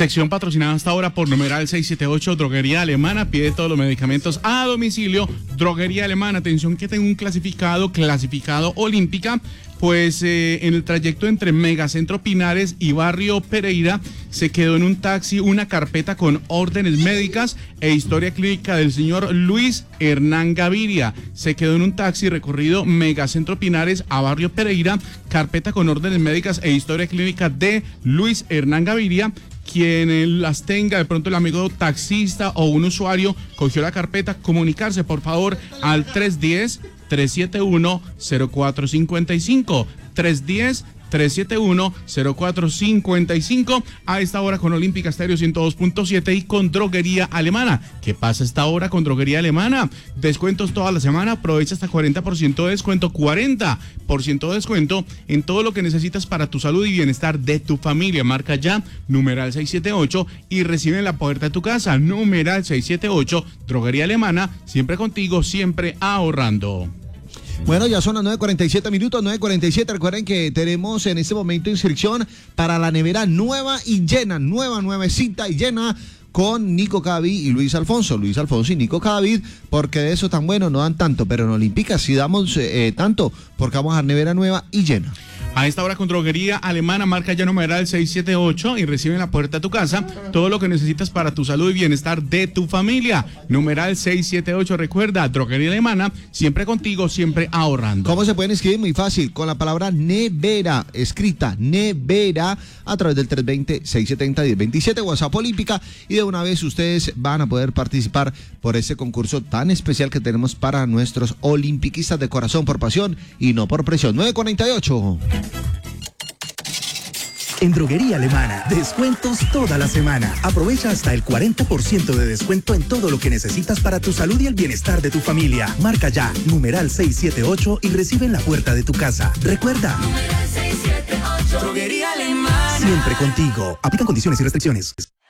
Sección patrocinada hasta ahora por numeral 678, Droguería Alemana. Pide todos los medicamentos a domicilio. Droguería Alemana, atención que tengo un clasificado Olímpica. Pues en el trayecto entre Megacentro Pinares y Barrio Pereira se quedó en un taxi una carpeta con órdenes médicas e historia clínica del señor Luis Hernán Gaviria. Se quedó en un taxi recorrido Megacentro Pinares a Barrio Pereira, carpeta con órdenes médicas e historia clínica de Luis Hernán Gaviria. Quien las tenga, de pronto el amigo taxista o un usuario cogió la carpeta, comunicarse por favor al 310-371-0455, 310-371-0455, a esta hora con Olímpica Estéreo 102.7 y con Droguería Alemana. ¿Qué pasa esta hora con Droguería Alemana? Descuentos toda la semana, aprovecha hasta 40% de descuento, 40% de descuento en todo lo que necesitas para tu salud y bienestar de tu familia. Marca ya numeral 678 y recibe en la puerta de tu casa, numeral 678, Droguería Alemana, siempre contigo, siempre ahorrando. Bueno, ya son las 9:47 minutos, 9:47. Recuerden que tenemos en este momento inscripción para la nevera nueva y llena, nuevecita y llena, con Nico Cavi y Luis Alfonso y Nico Cavi, porque de eso tan bueno no dan tanto, pero en Olímpica sí damos tanto, porque vamos a dar nevera nueva y llena. A esta hora con Droguería Alemana, marca ya numeral 678 y recibe en la puerta de tu casa todo lo que necesitas para tu salud y bienestar de tu familia. Numeral 678, recuerda, Droguería Alemana, siempre contigo, siempre ahorrando. ¿Cómo se pueden escribir? Muy fácil, con la palabra nevera, escrita nevera, a través del 320-670-1027, WhatsApp Olímpica, y de una vez ustedes van a poder participar por este concurso tan especial que tenemos para nuestros olimpiquistas de corazón, por pasión y no por presión. 9:48. En Droguería Alemana, descuentos toda la semana. Aprovecha hasta el 40% de descuento en todo lo que necesitas para tu salud y el bienestar de tu familia. Marca ya, numeral 678 y recibe en la puerta de tu casa. Recuerda, numeral 678, Droguería Alemana. Siempre contigo. Aplican condiciones y restricciones.